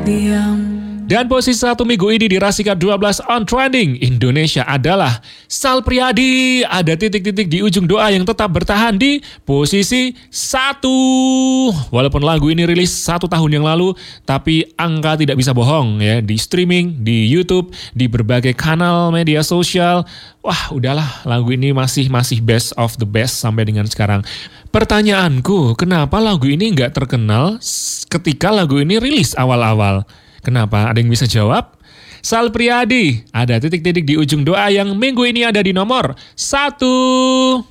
Dan posisi 1 minggu ini di Rasika 12 on trending Indonesia adalah Sal Priadi. Ada titik-titik di ujung doa yang tetap bertahan di posisi 1. Walaupun lagu ini rilis 1 tahun yang lalu, tapi angka tidak bisa bohong ya. Di streaming, di YouTube, di berbagai kanal media sosial. Wah, udahlah, lagu ini masih best of the best sampai dengan sekarang. Pertanyaanku, kenapa lagu ini nggak terkenal ketika lagu ini rilis awal-awal? Kenapa? Ada yang bisa jawab? Sal Priadi, ada titik-titik di ujung doa yang minggu ini ada di nomor 1.